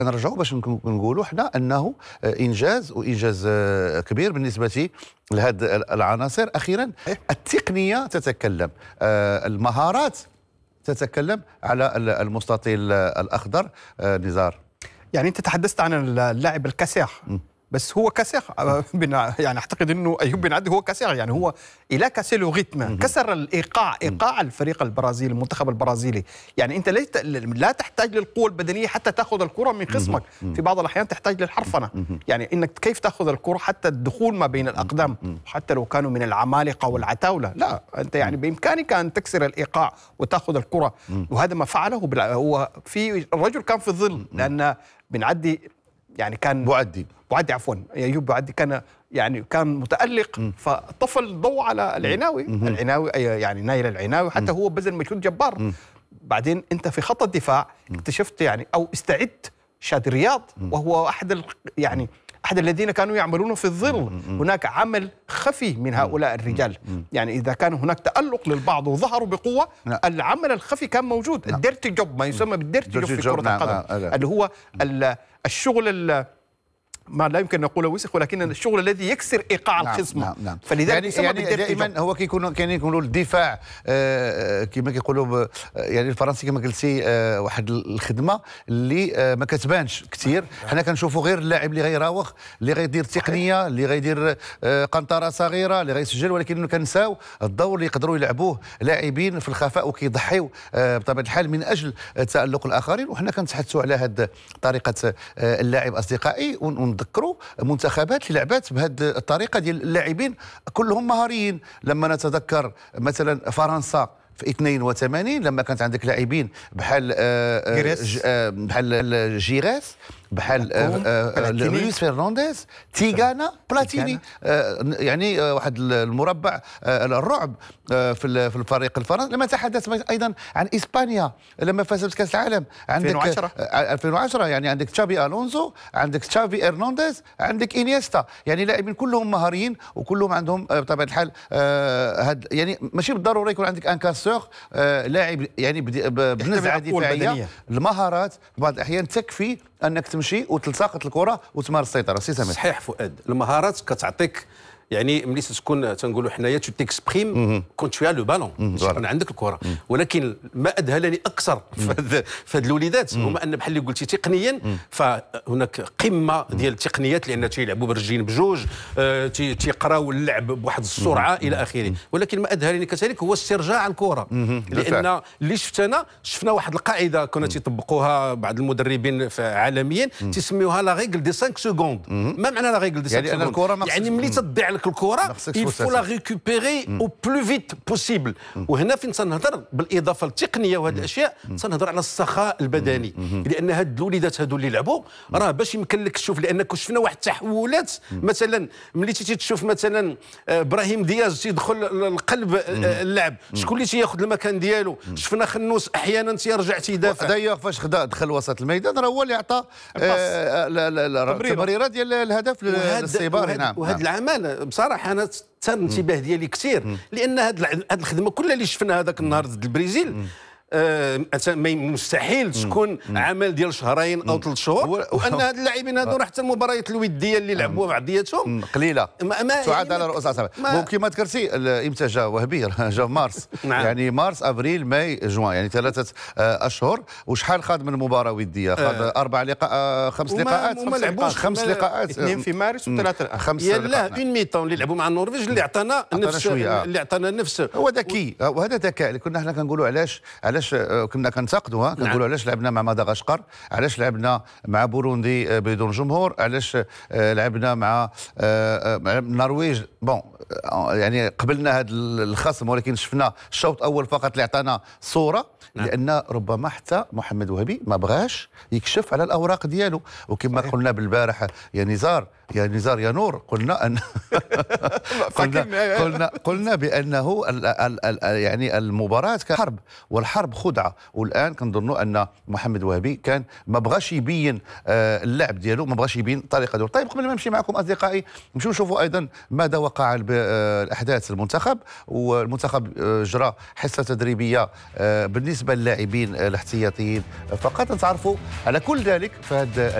نرجعوا باش نقولوا حنا انه انجاز وانجاز كبير بالنسبه لهذه العناصر. اخيرا التقنيه تتكلم، المهارات تتكلم على المستطيل الاخضر. نزار، يعني انت تحدثت عن اللاعب الكاسح، بس هو كاسح يعني اعتقد انه ايوب بن عدي هو كاسح، يعني هو الى كاسي لو ريتم، كسر ايقاع الفريق البرازيلي، المنتخب البرازيلي. يعني انت لا تحتاج للقوه البدنيه حتى تاخذ الكره من خصمك، في بعض الاحيان تحتاج للحرفنه، يعني انك كيف تاخذ الكره حتى الدخول ما بين الاقدام، حتى لو كانوا من العمالقه والعتاوله، لا انت يعني بامكانك ان تكسر الايقاع وتاخذ الكره، وهذا ما فعله. هو في الرجل كان في الظل، لان بن عدي يعني كان بوعدي عفوا ايوب بوعدي كان متالق، فطفى الضوء على العناوي يعني نايل العناوي، حتى هو بذل مجهود جبار. بعدين انت في خط الدفاع اكتشفت يعني او استعدت شاد رياض، وهو احد الذين كانوا يعملون في الظل. هناك عمل خفي من هؤلاء الرجال، يعني اذا كان هناك تألق للبعض وظهروا بقوه، العمل الخفي كان موجود. الديرتي جوب، ما يسمى بالديرتي جوب في كرة القدم، اللي هو الشغل ما لا يمكن نقول وسخ، ولكن الشغل الذي يكسر ايقاع الخصم. فلذلك يعني دائما هو كان يقولوا الدفاع كما كيقولوا يعني الفرنسي كما قلتي واحد الخدمه اللي ما كتبانش كثير. حنا كنشوفوا غير اللاعب اللي غيراوغ، اللي غيدير تقنيه، اللي غيدير قنطره صغيره، اللي غيسجل، ولكن كنساو الدور اللي يقدروا يلعبوه لاعبين في الخفاء وكيضحيو بطبيعه الحال من اجل تألق الاخرين. وحنا كنتحدثوا على هذه طريقه اللاعب اصدقائي، ونذكروا منتخبات اللي لعبات بهذه الطريقه ديال اللاعبين كلهم مهاريين. لما نتذكر مثلا فرنسا في 82 لما كانت عندك لاعبين بحال بحال جيريس، بحال لويس فرنانديز، تيغانا، بلاتيني، يعني واحد المربع الرعب في الفريق الفرنسي. لما تحدث ايضا عن اسبانيا لما فازت بكاس العالم، عندك 2010 يعني عندك تشافي الونزو، عندك تشافي ارنانديز، عندك انيستا، يعني لاعبين كلهم مهاريين وكلهم عندهم بطبيعه الحال يعني ماشي بالضروره يكون عندك ان كاسور، لاعب يعني بنزعه دفاعيه. المهارات بعض الاحيان تكفي انك تمشي وتلتقط الكره وتمارس السيطره. سي سامح، صحيح فؤاد، المهارات كتعطيك يعني ملي تكون تنقولوا حنايا تو تيكسبريم كون تو لو بالون، تكون عندك الكره. ولكن ما اذهلني اكثر في هذه الوليدات هما ان بحال اللي قلتي تقنيا فهناك قمه ديال التقنيات، لان تيلعبوا بالرجلين بجوج، تيقراو اللعب بواحد السرعه الى اخره. ولكن ما اذهلني كذلك هو استرجاع الكره، لان اللي شفنا واحد القاعده كنا تيطبقوها بعض المدربين عالميا تسميوها لا ريغل دي 5 سكوند. ما معنى لا ريغل دي 5 سكوند؟ يعني ملي تضيع لك الكره يفو لا ريكوبيري او بلو فيت بوسيبل. وهنا فين تنهضر بالاضافه للتقنيه وهذه الاشياء، تنهضر على السخاء البدني، لان هاد الوليدات هادو اللي لعبوا راه باش يمكن لك تشوف، لان شفنا واحد التحولات. مثلا ملي تشوف مثلا ابراهيم دياز تيدخل لقلب اللعب، شكون اللي تياخذ المكان ديالو؟ شفنا خنوس احيانا تيرجع تيدافع. دايوغ فاش دخل وسط الميدان راه هو اللي عطى التمريره ديال الهدف للسيباري. نعم، وهذا العمل بصراحه انا تثار الانتباه ديالي كثير، لان هذه الخدمه كلها اللي شفنا هذاك النهار ضد البرازيل مستحيل تكون عمل ديال شهرين او 3 شهور، وان هاد اللاعبين هادو راه حتى المباريات الوديه اللي لعبوها بعضياتهم قليله تعاد على رؤوس الاصابع. وكما ذكرتي امتى جا وهبي؟ جا مارس. نعم. يعني مارس، ابريل، ماي، جوان، يعني 3 أشهر. وشحال خاض من مباراه وديه؟ خاض 4 لقاء 5 لقاءات. وما لعبوش 5 لقاءات، 2 في مارس و3 5 لا اون ميتون اللي لعبوا مع النرويج اللي عطانا نفس اللي عطانا نفس. هو ذكي، وهذا ذكاء اللي كنا حنا كنقولوا علاش كنا كنتقدوا، كنقولوا علاش لعبنا مع مدغشقر، علاش لعبنا مع بوروندي بدون جمهور، علاش لعبنا مع النرويج. بون يعني قبلنا هذا الخصم، ولكن شفنا الشوط الاول فقط اللي عطانا صوره. لان ربما حتى محمد وهبي ما بغاش يكشف على الاوراق ديالو. وكما قلنا بالبارح يا نزار يا نور، قلنا ان قلنا بانه يعني المباراه كحرب، والحرب بخدعه، والان كنظنوا ان محمد وهبي كان ما بغاش يبين اللعب ديالو، ما بغاش يبين الطريقه ديالو. طيب قبل ما نمشي معكم اصدقائي نمشيو نشوفوا ايضا ماذا وقع بالاحداث المنتخب. والمنتخب جرى حصه تدريبيه بالنسبه للاعبين الاحتياطيين فقط، نتعرفوا على كل ذلك في هذا